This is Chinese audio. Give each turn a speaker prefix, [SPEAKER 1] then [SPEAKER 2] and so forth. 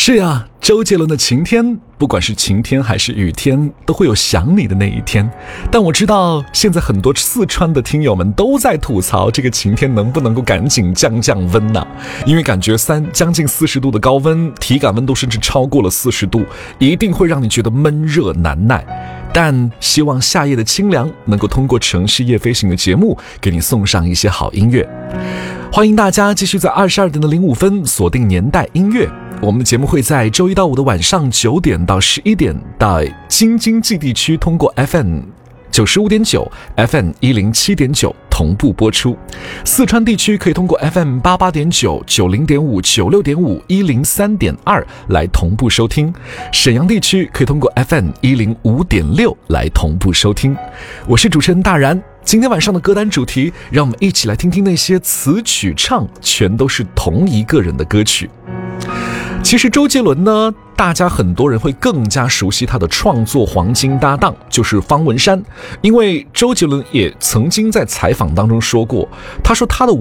[SPEAKER 1] 是呀，周杰伦的晴天，不管是晴天还是雨天，都会有想你的那一天。但我知道现在很多四川的听友们都在吐槽这个晴天能不能够赶紧降温呢？因为感觉将近40度的高温，体感温度甚至超过了40度，一定会让你觉得闷热难耐。但希望夏夜的清凉能够通过城市夜飞行的节目给你送上一些好音乐。欢迎大家继续在22点的05分锁定年代音乐，我们的节目会在周一到五的晚上9点到11点，在京津冀地区通过 FM95.9 FM107.9 同步播出，四川地区可以通过 FM88.9 90.5 96.5 103.2 来同步收听，沈阳地区可以通过 FM105.6 来同步收听。我是主持人大然，今天晚上的歌单主题，让我们一起来听听那些词曲唱全都是同一个人的歌曲。其实周杰伦呢，大家很多人会更加熟悉他的创作黄金搭档，就是方文山。因为周杰伦也曾经在采访当中说过，他说他的